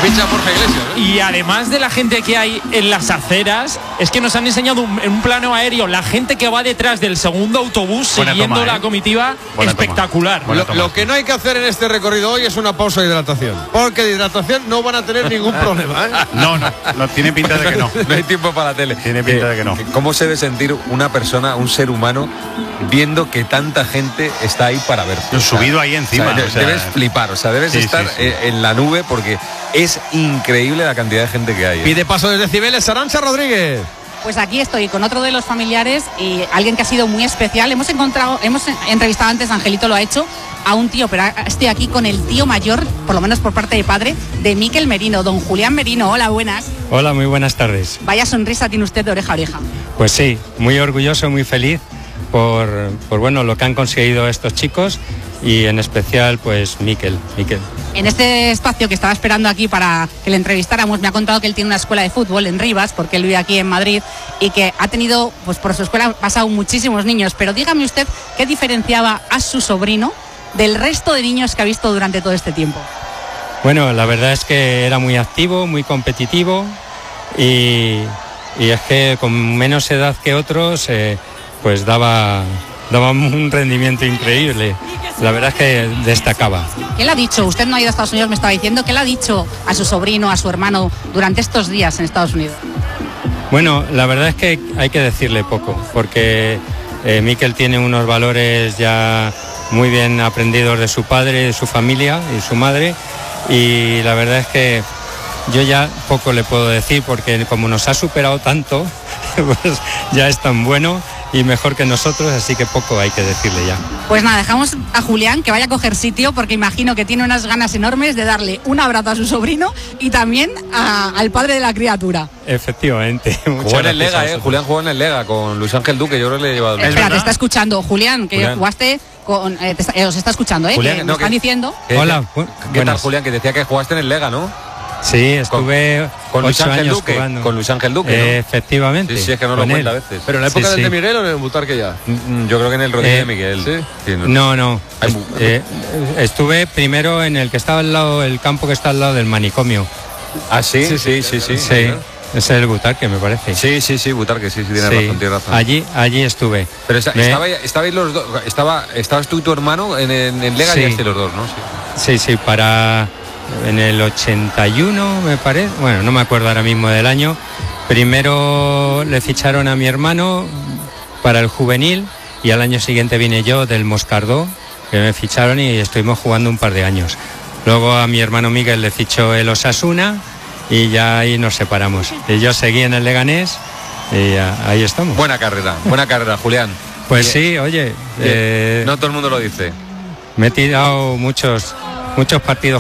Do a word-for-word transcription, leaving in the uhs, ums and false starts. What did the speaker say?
ficha Borja Iglesias, ¿eh? Y además de la gente que hay en las aceras, es que nos han enseñado un, en un plano aéreo la gente que va detrás del segundo autobús Buena siguiendo toma, ¿eh? la comitiva. Buena espectacular. toma. Lo, lo que no hay que hacer en este recorrido hoy es una pausa de hidratación, porque de hidratación no van a tener ningún problema, ¿eh? No, no, no tiene pinta de que no. No hay tiempo para la tele. Tiene pinta de que no. ¿Cómo se debe sentir una persona, un ser humano, viendo que tanta gente está ahí para ver? Subido ahí encima. O sea, o sea, debes flipar, o sea, debes sí, estar sí, sí. en la nube porque es increíble la cantidad de gente que hay. ¿eh? Pide paso desde Cibeles, Arantxa Rodríguez. Pues aquí estoy con otro de los familiares y alguien que ha sido muy especial. Hemos encontrado, hemos entrevistado antes, Angelito lo ha hecho, a un tío, pero estoy aquí con el tío mayor, por lo menos por parte de padre, de Mikel Merino, don Julián Merino. Hola, buenas. Hola, muy buenas tardes. Vaya sonrisa tiene usted de oreja a oreja. Pues sí, muy orgulloso, muy feliz por, por bueno, lo que han conseguido estos chicos y en especial pues Mikel, Mikel. En este espacio que estaba esperando aquí para que le entrevistáramos, me ha contado que él tiene una escuela de fútbol en Rivas, porque él vive aquí en Madrid, y que ha tenido, pues por su escuela han pasado muchísimos niños. Pero dígame usted, ¿qué diferenciaba a su sobrino del resto de niños que ha visto durante todo este tiempo? Bueno, la verdad es que era muy activo, muy competitivo y, y es que con menos edad que otros, eh, pues daba, daba un rendimiento increíble. La verdad es que destacaba. ¿Qué le ha dicho? Usted no ha ido a Estados Unidos, me estaba diciendo. ¿Qué le ha dicho a su sobrino, a su hermano durante estos días en Estados Unidos? Bueno, la verdad es que hay que decirle poco, porque eh, Mikel tiene unos valores ya muy bien aprendidos de su padre, de su familia y su madre, y la verdad es que yo ya poco le puedo decir, porque como nos ha superado tanto, pues ya es tan bueno y mejor que nosotros, así que poco hay que decirle ya. Pues nada, dejamos a Julián que vaya a coger sitio, porque imagino que tiene unas ganas enormes de darle un abrazo a su sobrino y también a, al padre de la criatura. Efectivamente. Jugó en el Lega, eh. Julián jugó en el Lega con Luis Ángel Duque, yo creo que le he llevado. Eh, espera, te está escuchando Julián, que Julián. jugaste con, eh, te está, eh, os está escuchando, eh, Julián, que no, me están que- diciendo. ¿Qué Hola, decía- bu- ¿Qué tal, buenas. Julián? Que decía que jugaste en el Lega, ¿no? Sí, estuve Con Luis ocho Ángel años Duque. jugando. Con Luis Ángel Duque, ¿no? Eh, efectivamente. Sí, sí, es que no lo con cuenta él. a veces. Pero en la época Sí, del sí. de Miguel o en el Butarque ya. Mm, Yo creo que en el rodillo Eh, de Miguel. ¿sí? Sí, no. No, no. Hay Est- mu- eh, estuve primero en el que estaba al lado, el campo que está al lado del manicomio. Ah, sí, sí, sí, sí. Sí, Sí, ese es el Butarque, me parece. sí, sí, sí, Butarque, sí, sí, tiene Sí, razón, tiene razón. Allí, allí estuve. Pero esa- Me- estaba, estabais los dos, estaba, estabas tú y tu hermano en, en, en Lega Sí. y este los dos, ¿no? Sí. Sí, sí, para en el ochenta y uno me parece, bueno, no me acuerdo ahora mismo del año. Primero le ficharon a mi hermano para el juvenil y al año siguiente vine yo del Moscardó, que me ficharon y estuvimos jugando un par de años. Luego a mi hermano Miguel le fichó el Osasuna y ya ahí nos separamos. Y yo seguí en el Leganés y ya, ahí estamos. Buena carrera, buena carrera, Julián. Pues Bien. sí, oye, Bien. eh, No todo el mundo lo dice. me he tirado muchos, muchos partidos